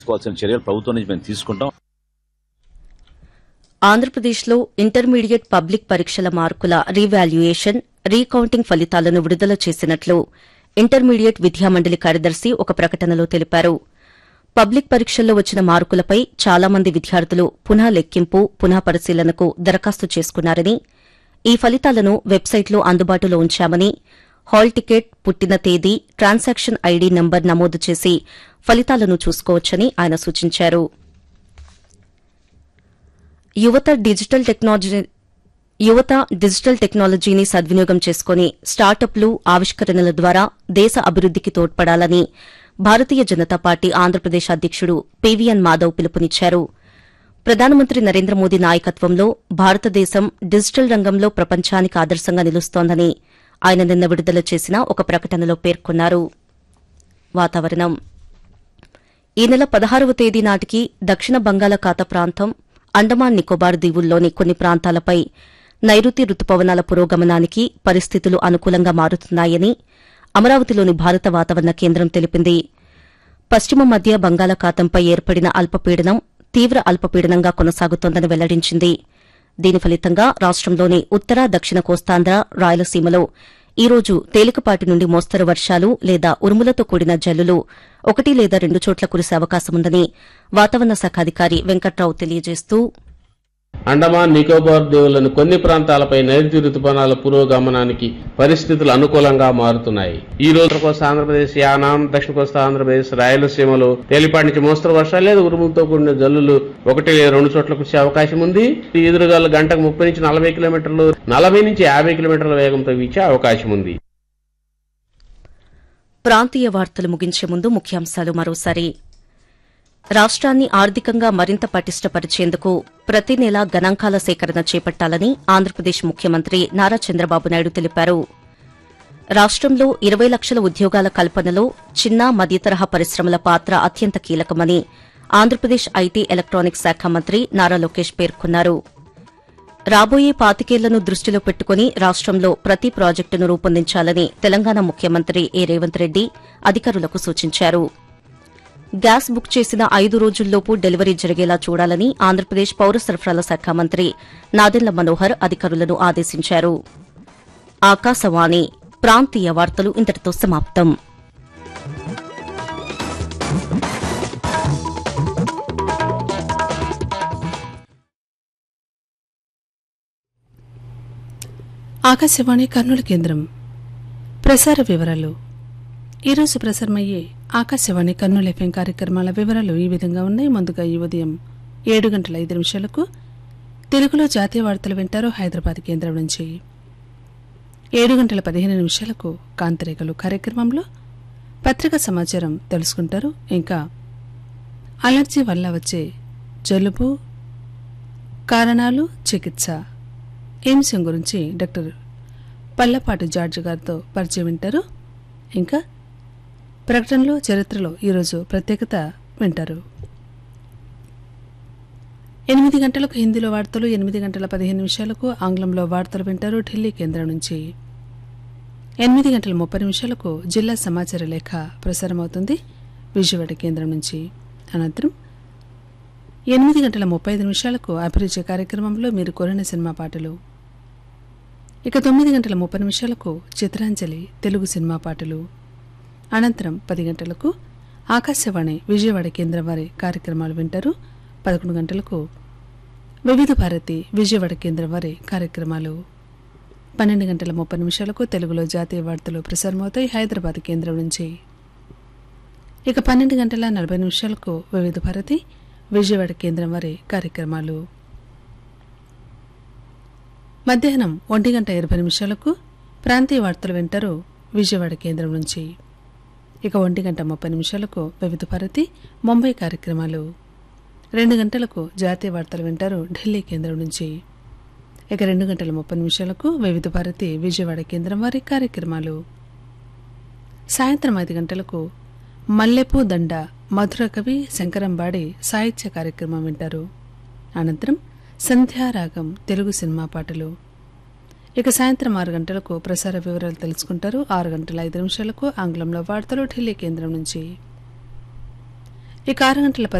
తీసుకోవాల్సిన చర్యలు ప్రభుత్వం నుంచి మేము తీసుకుంటాం. ఆంధ్రప్రదేశ్లో ఇంటర్మీడియట్ పబ్లిక్ పరీక్షల మార్కుల రీవాల్యుయేషన్, రీకౌంటింగ్ ఫలితాలను విడుదల చేసినట్లు ఇంటర్మీడియట్ విద్యామండలి కార్యదర్శి ఒక ప్రకటనలో తెలిపారు. పబ్లిక్ పరీక్షల్లో వచ్చిన మార్కులపై చాలా మంది విద్యార్థులు పునః లెక్కింపు, పునః పరిశీలనకు దరఖాస్తు చేసుకున్నారని, ఈ ఫలితాలను వెబ్సైట్లో అందుబాటులో ఉంచామని, హాల్ టికెట్, పుట్టిన తేదీ, ట్రాన్సాక్షన్ ఐడీ నంబర్ నమోదు చేసి ఫలితాలను చూసుకోవచ్చని ఆయన సూచించారు. యువత డిజిటల్ టెక్నాలజీని సద్వినియోగం చేసుకుని స్టార్టప్లు, ఆవిష్కరణల ద్వారా దేశ అభివృద్దికి తోడ్పడాలని భారతీయ జనతా పార్టీ ఆంధ్రప్రదేశ్ అధ్యకుడు పీవీఎన్ మాధవ్ పిలుపునిచ్చారు. ప్రధానమంత్రి నరేంద్ర మోదీ నాయకత్వంలో భారతదేశం డిజిటల్ రంగంలో ప్రపంచానికి ఆదర్శంగా నిలుస్తోందని ఆయన నిన్న విడుదల చేసిన ఒక ప్రకటనలో పేర్కొన్నారు. వాతావరణం. ఈ నెల 16వ తేదీ నాటికి దక్షిణ బంగాళాఖాత ప్రాంతం, అండమాన్ నికోబార్ దీవుల్లోని కొన్ని ప్రాంతాలపై నైరుతి రుతుపవనాల పురోగమనానికి పరిస్థితులు అనుకూలంగా మారుతున్నాయని అమరావతిలోని భారత వాతావరణ కేంద్రం తెలిపింది. పశ్చిమ మధ్య బంగాళాఖాతంపై ఏర్పడిన అల్పపీడనం తీవ్ర అల్పపీడనంగా కొనసాగుతోందని వెల్లడించింది. దీని ఫలితంగా రాష్టంలోని ఉత్తర, దక్షిణ కోస్తాంధ్ర, రాయలసీమలో ఈ రోజు తేలికపాటి నుండి మోస్తరు వర్షాలు లేదా ఉరుములతో కూడిన జల్లులు 1 లేదా 2 చోట్ల కురిసే అవకాశముందని వాతావరణ శాఖ అధికారి వెంకట్రావు తెలియజేస్తూ, అండమాన్ నికోబార్ దీవుల్లోని కొన్ని ప్రాంతాలపై నైరుతి రుతుపవనాల పురోగమనానికి పరిస్థితులు అనుకూలంగా మారుతున్నాయి. ఈ రోజు కోస్తా ఆంధ్రప్రదేశ్, యానాం, దక్షిణ కోస్తా ఆంధ్రప్రదేశ్, రాయలసీమలో తేలిపాటి నుంచి మోస్తరు వర్షాలు లేదా ఉరుములతో కూడిన జల్లులు 1 లేదా 2 చోట్ల కురిసే అవకాశం ఉంది. ఎదురుగాలు గంటకు 30 నుంచి 40 కిలోమీటర్లు, 40 నుంచి 50 కిలోమీటర్ల వేగంతో వీచే అవకాశం ఉంది. ప్రాంతీయ వార్తలు ముగించే ముందు ముఖ్యాంశాలు మరోసారి. రాష్ట్రాన్ని ఆర్థికంగా మరింత పటిష్టపరిచేందుకు ప్రతి నెల గణాంకాల సేకరణ చేపట్టాలని ఆంధ్రప్రదేశ్ ముఖ్యమంత్రి నారా చంద్రబాబు నాయుడు తెలిపారు. రాష్టంలో 20 లక్షల ఉద్యోగాల కల్పనలో చిన్న, మధ్యతరహా పరిశ్రమల పాత్ర అత్యంత కీలకమని ఆంధ్రప్రదేశ్ ఐటీ, ఎలక్ట్రానిక్స్ శాఖ మంత్రి నారా లోకేష్ పేర్కొన్నారు. రాబోయే 25 ఏళ్లను దృష్టిలో పెట్టుకుని రాష్టంలో ప్రతి ప్రాజెక్టును రూపొందించాలని తెలంగాణ ముఖ్యమంత్రి ఏ రేవంత్ రెడ్డి అధికారులకు సూచించారు. గ్యాస్ బుక్ చేసిన 5 రోజుల్లోపు డెలివరీ జరిగేలా చూడాలని ఆంధ్రప్రదేశ్ పౌర సరఫరాల శాఖ మంత్రి నాదెండ్ల మనోహర్ అధికారులను ఆదేశించారు. ఆకాశవాణి ప్రాంతీయ వార్తలు ఇంతటితో సమాప్తం. ఆకాశవాణి కర్నూలు కేంద్రం. ప్రసార వివరాలు. ఈరోజు ప్రసారమయ్యే ఆకాశవాణి కర్నూలు ఎఫ్ఎం కార్యక్రమాల వివరాలు ఈ విధంగా ఉన్నాయి. ముందుగా ఈ ఉదయం 7:05 తెలుగులో జాతీయ వార్తలు వింటారు హైదరాబాద్ కేంద్రం నుంచి. 7:15 కాంతిరేఖలు కార్యక్రమంలో పత్రికా సమాచారం తెలుసుకుంటారు. ఇంకా అలర్జీ వల్ల వచ్చే జలుబు, కారణాలు, చికిత్స ఈ అంశం గురించి డాక్టర్ పల్లపాటి జార్జ్ గారితో పరిచయం వింటారు. ఇంకా ప్రకటనలో, చరిత్రలో ఈరోజు ప్రత్యేకత వింటారు. 8 గంటలకు హిందీలో వార్తలు, 8:15 ఆంగ్లంలో వార్తలు వింటారు ఢిల్లీ కేంద్రం నుంచి. 8:30 జిల్లా సమాచార లేఖ ప్రసారమవుతుంది విజయవాడ కేంద్రం నుంచి. అనంతరం 8:35 అభిరుచి కార్యక్రమంలో మీరు కోరిన సినిమా పాటలు. ఇక 9:30 చిత్రాంజలి తెలుగు సినిమా పాటలు. అనంతరం 10 గంటలకు ఆకాశవాణి విజయవాడ కేంద్రం వారి కార్యక్రమాలు వింటారు. 11 గంటలకు వివిధ భారతి విజయవాడ కేంద్రం వారి కార్యక్రమాలు. 12:30 తెలుగులో జాతీయ వార్తలు ప్రసారమవుతాయి హైదరాబాద్ కేంద్రం నుంచి. ఇక 12:40 వివిధ భారతి విజయవాడ కేంద్రం వారి కార్యక్రమాలు. మధ్యాహ్నం 1:20 ప్రాంతీయ వార్తలు వింటారు విజయవాడ కేంద్రం నుంచి. ఇక 1:30 వివిధ భారతి ముంబై కార్యక్రమాలు. 2 గంటలకు జాతీయ వార్తలు వింటారు ఢిల్లీ కేంద్రం నుంచి. ఇక 2:30 వివిధ భారతి విజయవాడ కేంద్రం వారి కార్యక్రమాలు. సాయంత్రం 5 గంటలకు మల్లెపూ దండ మధుర కవి శంకరంబాడి సాహిత్య కార్యక్రమం వింటారు. అనంతరం సంధ్యారాగం తెలుగు సినిమా పాటలు. ఇక సాయంత్రం 6 గంటలకు ప్రసార వివరాలు తెలుసుకుంటారు. 6:05 ఆంగ్లంలో వార్తలు ఢిల్లీ కేంద్రం నుంచి. ఇక 6 గంటల